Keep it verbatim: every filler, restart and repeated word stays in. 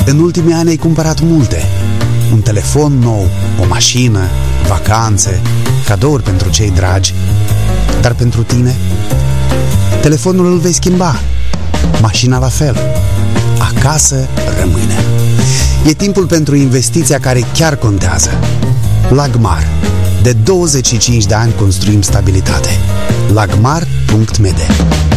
În ultimii ani ai cumpărat multe. Un telefon nou, o mașină, vacanțe, cadouri pentru cei dragi. Dar pentru tine? Telefonul îl vei schimba, mașina la fel. Acasă rămâne. E timpul pentru investiția care chiar contează. Lagmar. De douăzeci și cinci de ani construim stabilitate. lagmar punct m d